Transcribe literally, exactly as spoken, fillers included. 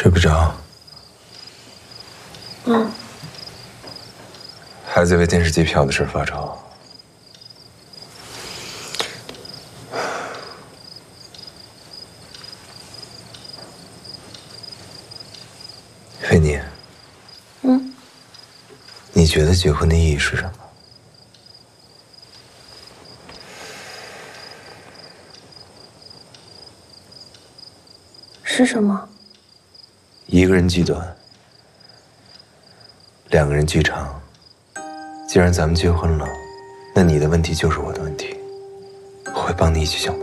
睡不着。 嗯。 还在为电视机票的事发愁。菲妮。 嗯。 你觉得结婚的意义是什么？ 是什么？ 一个人极短，两个人极长。既然咱们结婚了，那你的问题就是我的问题，我会帮你一起想办法。